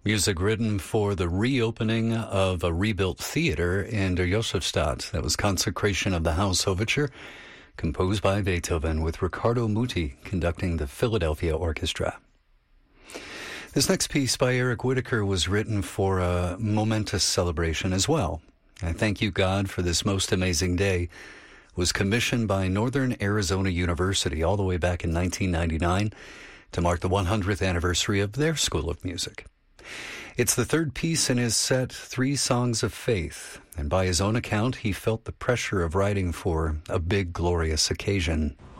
Music written for the reopening of a rebuilt theater in Der Josefstadt. That was Consecration of the House Overture, composed by Beethoven, with Riccardo Muti conducting the Philadelphia Orchestra. This next piece by Eric Whitacre was written for a momentous celebration as well. I Thank You, God, for This Most Amazing Day was commissioned by Northern Arizona University all the way back in 1999 to mark the 100th anniversary of their School of Music. It's the third piece in his set, Three Songs of Faith, and by his own account, he felt the pressure of writing for a big, glorious occasion.